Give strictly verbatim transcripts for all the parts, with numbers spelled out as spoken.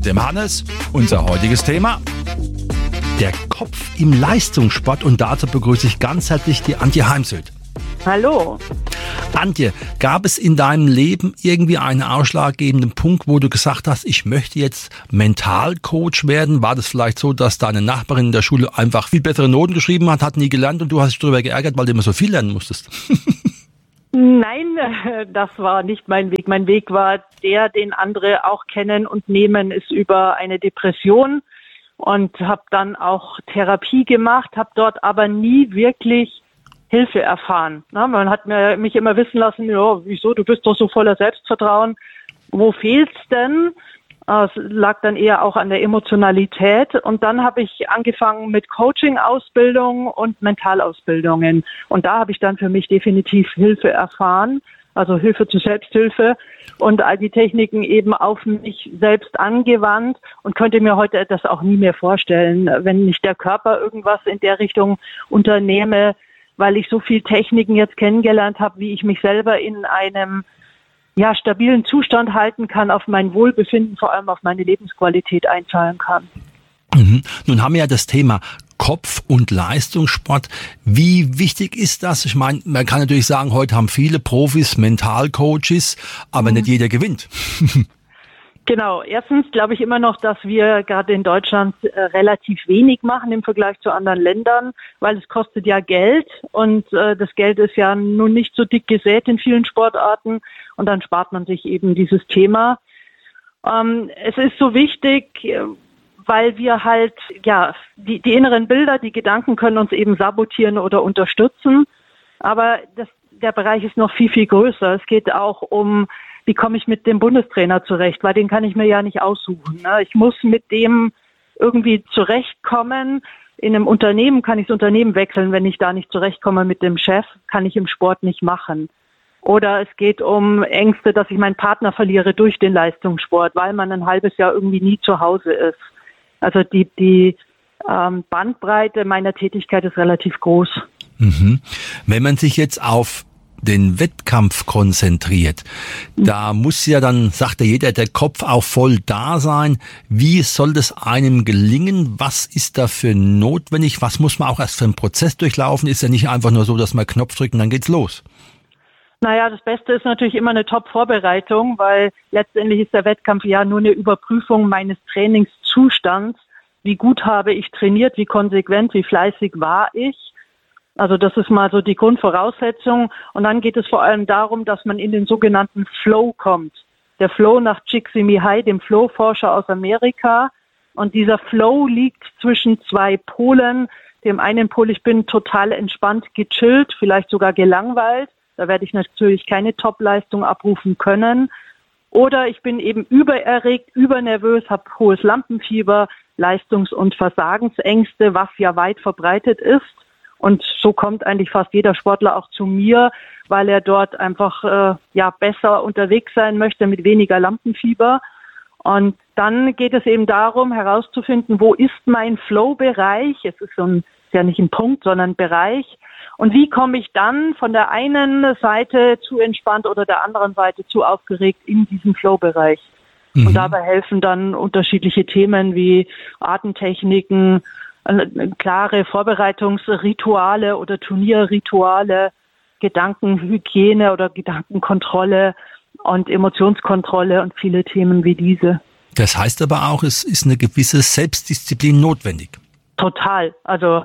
dem Hannes. Unser heutiges Thema: der Kopf im Leistungssport. Und dazu begrüße ich ganz herzlich die Antje Heimsöth. Hallo. Antje, gab es in deinem Leben irgendwie einen ausschlaggebenden Punkt, wo du gesagt hast, ich möchte jetzt Mentalcoach werden? War das vielleicht so, dass deine Nachbarin in der Schule einfach viel bessere Noten geschrieben hat, hat nie gelernt und du hast dich darüber geärgert, weil du immer so viel lernen musstest? Nein, das war nicht mein Weg. Mein Weg war der, den andere auch kennen und nehmen, ist über eine Depression, und habe dann auch Therapie gemacht, habe dort aber nie wirklich Hilfe erfahren. Na, man hat mir, mich immer wissen lassen, ja, wieso, du bist doch so voller Selbstvertrauen. Wo fehlt's denn? Es lag dann eher auch an der Emotionalität. Und dann habe ich angefangen mit Coaching-Ausbildung und Mentalausbildungen. Und da habe ich dann für mich definitiv Hilfe erfahren, also Hilfe zur Selbsthilfe und all die Techniken eben auf mich selbst angewandt, und könnte mir heute das auch nie mehr vorstellen, wenn nicht der Körper irgendwas in der Richtung unternehme, weil ich so viel Techniken jetzt kennengelernt habe, wie ich mich selber in einem ja, stabilen Zustand halten kann, auf mein Wohlbefinden, vor allem auf meine Lebensqualität einzahlen kann. Mhm. Nun haben wir ja das Thema Kopf- und Leistungssport. Wie wichtig ist das? Ich meine, man kann natürlich sagen, heute haben viele Profis Mentalcoaches, aber mhm. nicht jeder gewinnt. Genau. Erstens glaube ich immer noch, dass wir gerade in Deutschland äh, relativ wenig machen im Vergleich zu anderen Ländern, weil es kostet ja Geld, und äh, das Geld ist ja nun nicht so dick gesät in vielen Sportarten, und dann spart man sich eben dieses Thema. Ähm, es ist so wichtig, äh, weil wir halt, ja, die, die inneren Bilder, die Gedanken können uns eben sabotieren oder unterstützen, aber das, der Bereich ist noch viel, viel größer. Es geht auch um, wie komme ich mit dem Bundestrainer zurecht, weil den kann ich mir ja nicht aussuchen. Ne? Ich muss mit dem irgendwie zurechtkommen. In einem Unternehmen kann ich das Unternehmen wechseln, wenn ich da nicht zurechtkomme mit dem Chef, kann ich im Sport nicht machen. Oder es geht um Ängste, dass ich meinen Partner verliere durch den Leistungssport, weil man ein halbes Jahr irgendwie nie zu Hause ist. Also die, die ähm, Bandbreite meiner Tätigkeit ist relativ groß. Mhm. Wenn man sich jetzt auf den Wettkampf konzentriert, da muss ja dann, sagt ja jeder, der Kopf auch voll da sein. Wie soll das einem gelingen? Was ist dafür notwendig? Was muss man auch erst für einen Prozess durchlaufen? Ist ja nicht einfach nur so, dass man einen Knopf drückt und dann geht's los. Naja, das Beste ist natürlich immer eine Top-Vorbereitung, weil letztendlich ist der Wettkampf ja nur eine Überprüfung meines Trainingszustands. Wie gut habe ich trainiert, wie konsequent, wie fleißig war ich? Also das ist mal so die Grundvoraussetzung. Und dann geht es vor allem darum, dass man in den sogenannten Flow kommt. Der Flow nach Csikszentmihalyi, dem Flow-Forscher aus Amerika. Und dieser Flow liegt zwischen zwei Polen. Dem einen Pol, ich bin total entspannt, gechillt, vielleicht sogar gelangweilt. Da werde ich natürlich keine Top-Leistung abrufen können. Oder ich bin eben übererregt, übernervös, habe hohes Lampenfieber, Leistungs- und Versagensängste, was ja weit verbreitet ist. Und so kommt eigentlich fast jeder Sportler auch zu mir, weil er dort einfach äh, ja besser unterwegs sein möchte mit weniger Lampenfieber. Und dann geht es eben darum, herauszufinden, wo ist mein Flow-Bereich? Es ist so ein, ist ja nicht ein Punkt, sondern ein Bereich. Und wie komme ich dann von der einen Seite zu entspannt oder der anderen Seite zu aufgeregt in diesem Flow-Bereich? Mhm. Und dabei helfen dann unterschiedliche Themen wie Atemtechniken, klare Vorbereitungsrituale oder Turnierrituale, Gedankenhygiene oder Gedankenkontrolle und Emotionskontrolle und viele Themen wie diese. Das heißt aber auch, es ist eine gewisse Selbstdisziplin notwendig. Total. Also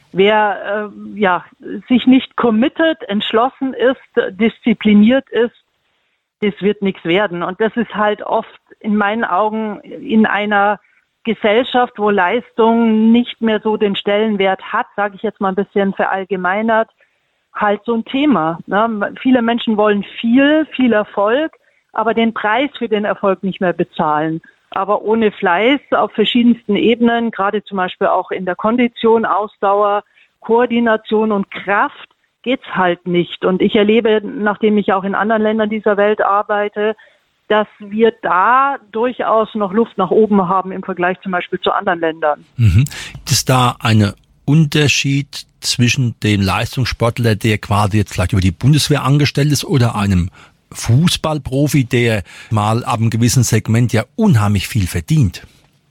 wer äh, ja sich nicht committed, entschlossen ist, diszipliniert ist, das wird nichts werden. Und das ist halt oft in meinen Augen in einer Gesellschaft, wo Leistung nicht mehr so den Stellenwert hat, sage ich jetzt mal ein bisschen verallgemeinert, halt so ein Thema. Ne? Viele Menschen wollen viel, viel Erfolg, aber den Preis für den Erfolg nicht mehr bezahlen. Aber ohne Fleiß auf verschiedensten Ebenen, gerade zum Beispiel auch in der Kondition, Ausdauer, Koordination und Kraft, geht's halt nicht. Und ich erlebe, nachdem ich auch in anderen Ländern dieser Welt arbeite, dass wir da durchaus noch Luft nach oben haben im Vergleich zum Beispiel zu anderen Ländern. Mhm. Gibt es da einen Unterschied zwischen dem Leistungssportler, der quasi jetzt vielleicht über die Bundeswehr angestellt ist, oder einem Fußballprofi, der mal ab einem gewissen Segment ja unheimlich viel verdient?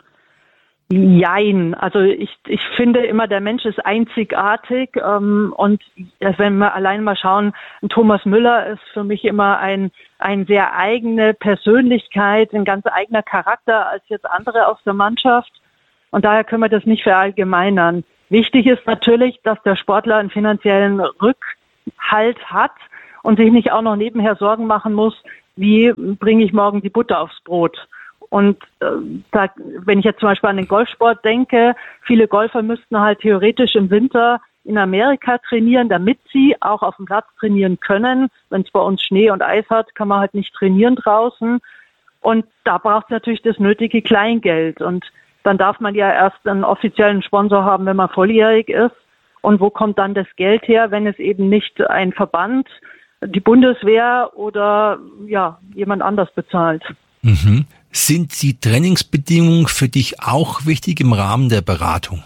Jein. Also ich, ich finde immer, der Mensch ist einzigartig ähm, und wenn wir allein mal schauen, Thomas Müller ist für mich immer ein, ein sehr eigene Persönlichkeit, ein ganz eigener Charakter als jetzt andere aus der Mannschaft und daher können wir das nicht verallgemeinern. Wichtig ist natürlich, dass der Sportler einen finanziellen Rückhalt hat und sich nicht auch noch nebenher Sorgen machen muss, wie bringe ich morgen die Butter aufs Brot. Und äh, da, wenn ich jetzt zum Beispiel an den Golfsport denke, viele Golfer müssten halt theoretisch im Winter in Amerika trainieren, damit sie auch auf dem Platz trainieren können. Wenn es bei uns Schnee und Eis hat, kann man halt nicht trainieren draußen. Und da braucht es natürlich das nötige Kleingeld. Und dann darf man ja erst einen offiziellen Sponsor haben, wenn man volljährig ist. Und wo kommt dann das Geld her, wenn es eben nicht ein Verband, die Bundeswehr oder ja jemand anders bezahlt? Mhm. Sind die Trainingsbedingungen für dich auch wichtig im Rahmen der Beratung?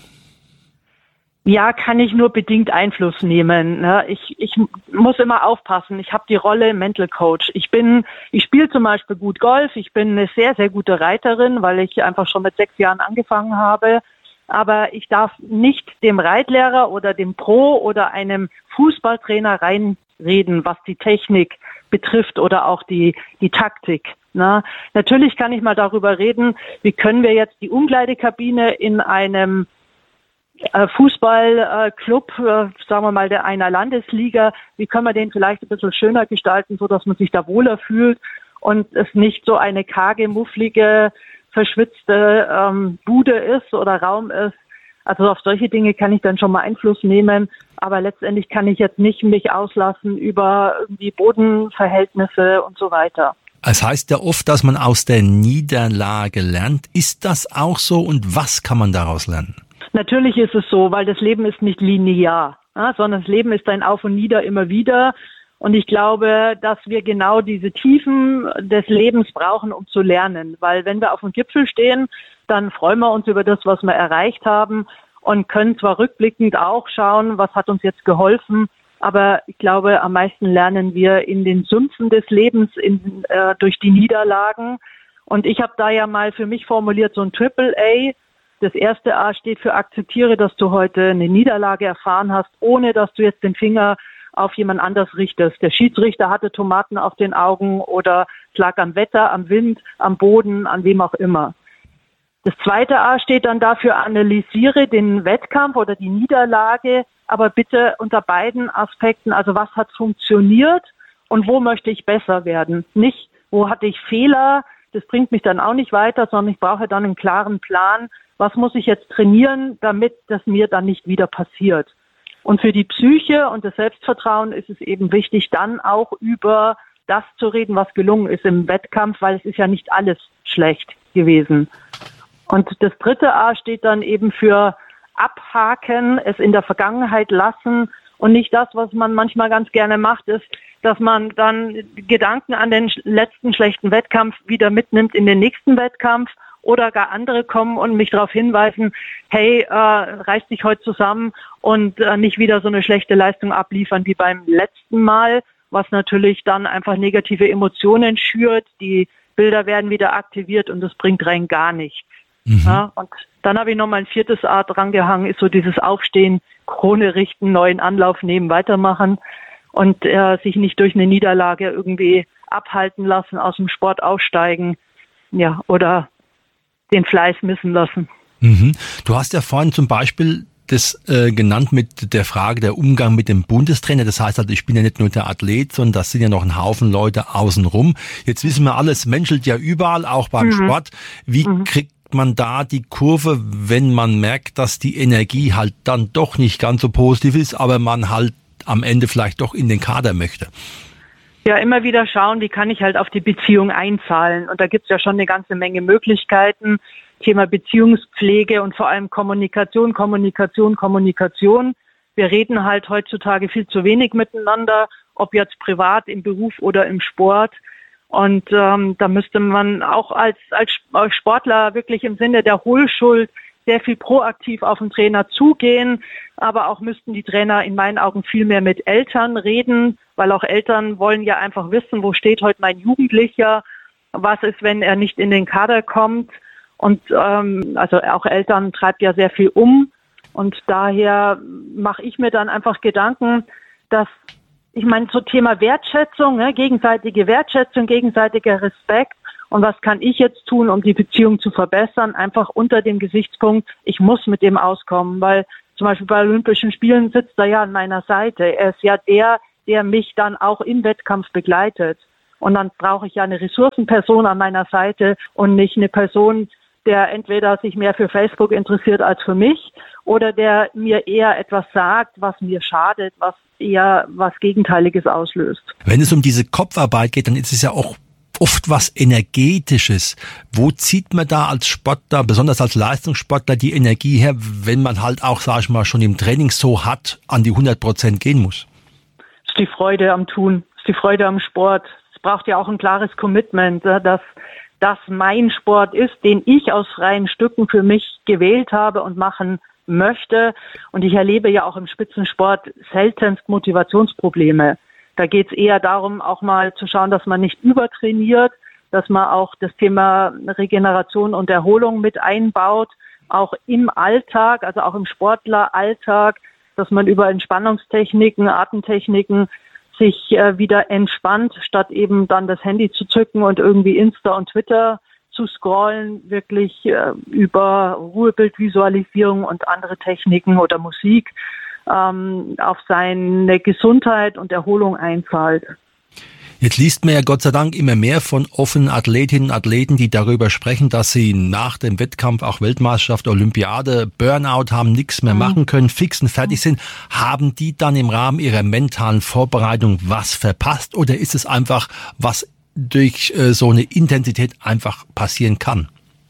Ja, kann ich nur bedingt Einfluss nehmen. Ich, ich muss immer aufpassen. Ich habe die Rolle Mental Coach. Ich bin, ich spiele zum Beispiel gut Golf. Ich bin eine sehr, sehr gute Reiterin, weil ich einfach schon mit sechs Jahren angefangen habe. Aber ich darf nicht dem Reitlehrer oder dem Pro oder einem Fußballtrainer reinreden, was die Technik betrifft oder auch die, die Taktik. Na, natürlich kann ich mal darüber reden, wie können wir jetzt die Umkleidekabine in einem äh, Fußballclub, äh, äh, sagen wir mal der einer Landesliga, wie können wir den vielleicht ein bisschen schöner gestalten, so dass man sich da wohler fühlt und es nicht so eine karge, mufflige, verschwitzte ähm, Bude ist oder Raum ist. Also auf solche Dinge kann ich dann schon mal Einfluss nehmen, aber letztendlich kann ich jetzt nicht mich auslassen über die Bodenverhältnisse und so weiter. Es heißt ja oft, dass man aus der Niederlage lernt. Ist das auch so und was kann man daraus lernen? Natürlich ist es so, weil das Leben ist nicht linear, ja, sondern das Leben ist ein Auf und Nieder immer wieder. Und ich glaube, dass wir genau diese Tiefen des Lebens brauchen, um zu lernen. Weil wenn wir auf dem Gipfel stehen, dann freuen wir uns über das, was wir erreicht haben und können zwar rückblickend auch schauen, was hat uns jetzt geholfen. Aber ich glaube, am meisten lernen wir in den Sümpfen des Lebens in, äh, durch die Niederlagen. Und ich habe da ja mal für mich formuliert so ein Triple A. Das erste A steht für akzeptiere, dass du heute eine Niederlage erfahren hast, ohne dass du jetzt den Finger auf jemand anders richtest. Der Schiedsrichter hatte Tomaten auf den Augen oder es lag am Wetter, am Wind, am Boden, an wem auch immer. Das zweite A steht dann dafür, analysiere den Wettkampf oder die Niederlage, aber bitte unter beiden Aspekten, also was hat funktioniert und wo möchte ich besser werden. Nicht, wo hatte ich Fehler, das bringt mich dann auch nicht weiter, sondern ich brauche dann einen klaren Plan, was muss ich jetzt trainieren, damit das mir dann nicht wieder passiert. Und für die Psyche und das Selbstvertrauen ist es eben wichtig, dann auch über das zu reden, was gelungen ist im Wettkampf, weil es ist ja nicht alles schlecht gewesen. Und das dritte A steht dann eben für abhaken, es in der Vergangenheit lassen und nicht das, was man manchmal ganz gerne macht, ist, dass man dann Gedanken an den letzten schlechten Wettkampf wieder mitnimmt in den nächsten Wettkampf oder gar andere kommen und mich darauf hinweisen, hey, äh, reiß dich heute zusammen und äh, nicht wieder so eine schlechte Leistung abliefern wie beim letzten Mal, was natürlich dann einfach negative Emotionen schürt, die Bilder werden wieder aktiviert und das bringt rein gar nichts. Mhm. Ja, und dann habe ich noch mal ein viertes A drangehangen, ist so dieses Aufstehen, Krone richten, neuen Anlauf nehmen, weitermachen und äh, sich nicht durch eine Niederlage irgendwie abhalten lassen, aus dem Sport aussteigen, ja, oder den Fleiß missen lassen. Mhm. Du hast ja vorhin zum Beispiel das äh, genannt mit der Frage der Umgang mit dem Bundestrainer. Das heißt also, ich bin ja nicht nur der Athlet, sondern das sind ja noch ein Haufen Leute außenrum. Jetzt wissen wir alles, menschelt ja überall, auch beim mhm. Sport. Wie mhm. kriegt man da die Kurve, wenn man merkt, dass die Energie halt dann doch nicht ganz so positiv ist, aber man halt am Ende vielleicht doch in den Kader möchte? Ja, immer wieder schauen, wie kann ich halt auf die Beziehung einzahlen. Und da gibt's ja schon eine ganze Menge Möglichkeiten. Thema Beziehungspflege und vor allem Kommunikation, Kommunikation, Kommunikation. Wir reden halt heutzutage viel zu wenig miteinander, ob jetzt privat, im Beruf oder im Sport. Und ähm, da müsste man auch als, als Sportler wirklich im Sinne der Hohlschuld sehr viel proaktiv auf den Trainer zugehen, aber auch müssten die Trainer in meinen Augen viel mehr mit Eltern reden, weil auch Eltern wollen ja einfach wissen, wo steht heute mein Jugendlicher, was ist, wenn er nicht in den Kader kommt. Und ähm, also auch Eltern treibt ja sehr viel um. Und daher mache ich mir dann einfach Gedanken, dass, ich meine, so Thema Wertschätzung, ne, gegenseitige Wertschätzung, gegenseitiger Respekt. Und was kann ich jetzt tun, um die Beziehung zu verbessern? Einfach unter dem Gesichtspunkt, ich muss mit dem auskommen, weil zum Beispiel bei Olympischen Spielen sitzt er ja an meiner Seite. Er ist ja der, der mich dann auch im Wettkampf begleitet. Und dann brauche ich ja eine Ressourcenperson an meiner Seite und nicht eine Person, der entweder sich mehr für Facebook interessiert als für mich oder der mir eher etwas sagt, was mir schadet, was eher was Gegenteiliges auslöst. Wenn es um diese Kopfarbeit geht, dann ist es ja auch oft was Energetisches. Wo zieht man da als Sportler, besonders als Leistungssportler, die Energie her, wenn man halt auch, sag ich mal, schon im Training so hart an die hundert Prozent gehen muss? Es ist die Freude am Tun, es ist die Freude am Sport. Es braucht ja auch ein klares Commitment, dass das mein Sport ist, den ich aus freien Stücken für mich gewählt habe und machen möchte. Und ich erlebe ja auch im Spitzensport seltenst Motivationsprobleme. Da geht es eher darum, auch mal zu schauen, dass man nicht übertrainiert, dass man auch das Thema Regeneration und Erholung mit einbaut, auch im Alltag, also auch im Sportleralltag, dass man über Entspannungstechniken, Atemtechniken sich äh, wieder entspannt, statt eben dann das Handy zu zücken und irgendwie Insta und Twitter zu scrollen, wirklich äh, über Ruhebildvisualisierung und andere Techniken oder Musik ähm, auf seine Gesundheit und Erholung einzahlt. Jetzt liest man ja Gott sei Dank immer mehr von offenen Athletinnen und Athleten, die darüber sprechen, dass sie nach dem Wettkampf, auch Weltmeisterschaft, Olympiade, Burnout haben, nichts mehr machen können, fix und fertig sind. Haben die dann im Rahmen ihrer mentalen Vorbereitung was verpasst oder ist es einfach, was durch äh, so eine Intensität einfach passieren kann?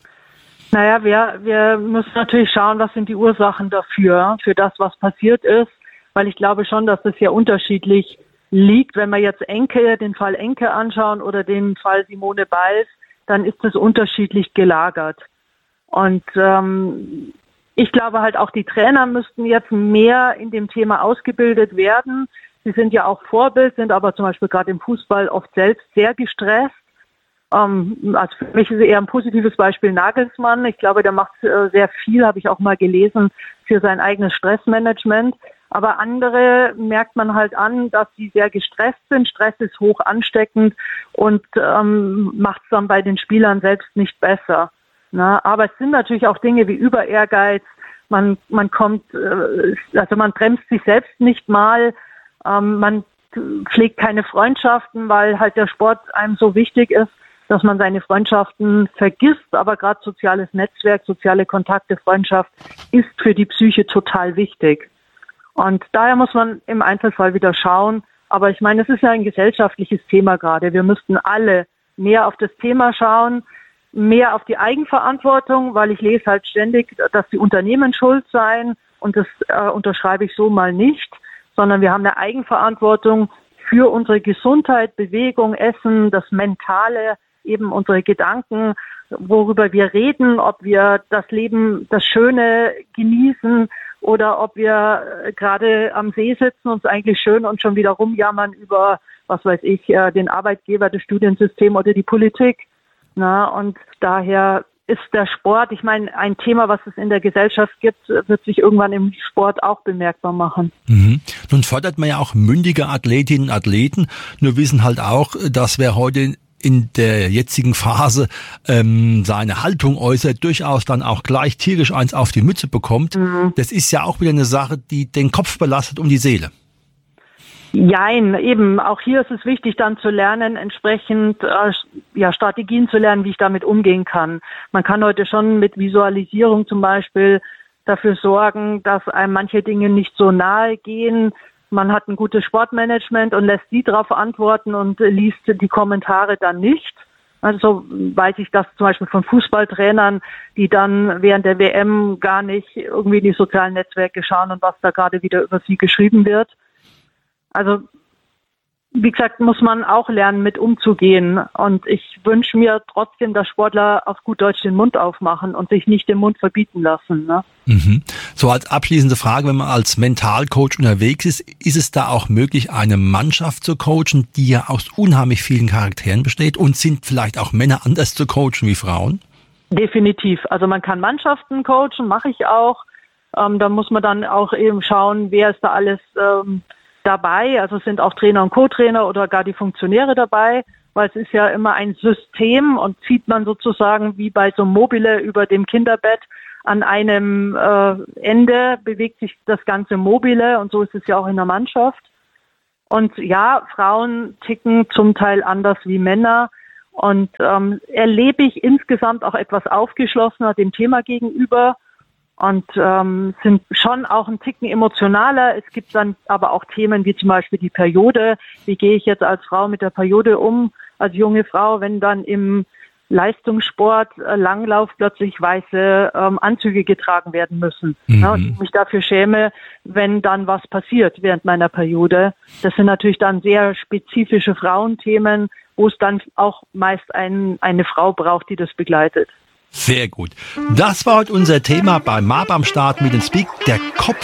Naja, wir, wir müssen natürlich schauen, was sind die Ursachen dafür, für das, was passiert ist, weil ich glaube schon, dass das ja unterschiedlich liegt. Wenn wir jetzt Enke, den Fall Enke anschauen oder den Fall Simone Biles, dann ist es unterschiedlich gelagert. Und ähm, ich glaube halt auch die Trainer müssten jetzt mehr in dem Thema ausgebildet werden. Sie sind ja auch Vorbild, sind aber zum Beispiel gerade im Fußball oft selbst sehr gestresst. Ähm, also für mich ist eher ein positives Beispiel Nagelsmann. Ich glaube, der macht äh, sehr viel, habe ich auch mal gelesen, für sein eigenes Stressmanagement. Aber andere merkt man halt an, dass sie sehr gestresst sind. Stress ist hoch ansteckend und ähm, macht es dann bei den Spielern selbst nicht besser. Na, aber es sind natürlich auch Dinge wie Über-Ehrgeiz. Man, man kommt, äh, also man bremst sich selbst nicht mal. Ähm, man pflegt keine Freundschaften, weil halt der Sport einem so wichtig ist, dass man seine Freundschaften vergisst. Aber gerade soziales Netzwerk, soziale Kontakte, Freundschaft ist für die Psyche total wichtig. Und daher muss man im Einzelfall wieder schauen. Aber ich meine, es ist ja ein gesellschaftliches Thema gerade. Wir müssten alle mehr auf das Thema schauen, mehr auf die Eigenverantwortung, weil ich lese halt ständig, dass die Unternehmen schuld seien. Und das äh, unterschreibe ich so mal nicht, sondern wir haben eine Eigenverantwortung für unsere Gesundheit, Bewegung, Essen, das Mentale, eben unsere Gedanken, worüber wir reden, ob wir das Leben, das Schöne genießen oder ob wir gerade am See sitzen und es eigentlich schön und schon wieder rumjammern über, was weiß ich, den Arbeitgeber, das Studiensystem oder die Politik. Na, und daher ist der Sport, ich meine, ein Thema, was es in der Gesellschaft gibt, wird sich irgendwann im Sport auch bemerkbar machen. Mhm. Nun fordert man ja auch mündige Athletinnen und Athleten, nur wissen halt auch, dass wer heute in der jetzigen Phase ähm, seine Haltung äußert, durchaus dann auch gleich tierisch eins auf die Mütze bekommt. Mhm. Das ist ja auch wieder eine Sache, die den Kopf belastet und die Seele. Jein, eben. Auch hier ist es wichtig, dann zu lernen, entsprechend äh, ja, Strategien zu lernen, wie ich damit umgehen kann. Man kann heute schon mit Visualisierung zum Beispiel dafür sorgen, dass einem manche Dinge nicht so nahe gehen. Man hat ein gutes Sportmanagement und lässt die darauf antworten und liest die Kommentare dann nicht. Also weiß ich das zum Beispiel von Fußballtrainern, die dann während der W M gar nicht irgendwie in die sozialen Netzwerke schauen und was da gerade wieder über sie geschrieben wird. Also wie gesagt, muss man auch lernen, mit umzugehen. Und ich wünsche mir trotzdem, dass Sportler auf gut Deutsch den Mund aufmachen und sich nicht den Mund verbieten lassen. Ne? Mhm. So als abschließende Frage, wenn man als Mentalcoach unterwegs ist, ist es da auch möglich, eine Mannschaft zu coachen, die ja aus unheimlich vielen Charakteren besteht, und sind vielleicht auch Männer anders zu coachen wie Frauen? Definitiv. Also man kann Mannschaften coachen, mache ich auch. Ähm, da muss man dann auch eben schauen, wer ist da alles ähm, dabei. Also es sind auch Trainer und Co-Trainer oder gar die Funktionäre dabei, weil es ist ja immer ein System, und zieht man sozusagen wie bei so einem Mobile über dem Kinderbett an einem äh, Ende, bewegt sich das ganze Mobile, und so ist es ja auch in der Mannschaft. Und ja, Frauen ticken zum Teil anders wie Männer, und ähm, erlebe ich insgesamt auch etwas aufgeschlossener dem Thema gegenüber. Und ähm, sind schon auch ein Ticken emotionaler. Es gibt dann aber auch Themen wie zum Beispiel die Periode. Wie gehe ich jetzt als Frau mit der Periode um, als junge Frau, wenn dann im Leistungssport, äh, Langlauf plötzlich weiße ähm, Anzüge getragen werden müssen. Mhm. Ja, und ich mich dafür schäme, wenn dann was passiert während meiner Periode. Das sind natürlich dann sehr spezifische Frauenthemen, wo es dann auch meist ein, eine Frau braucht, die das begleitet. Sehr gut. Das war heute unser Thema bei M A B am Start mit dem Speak, der Kopf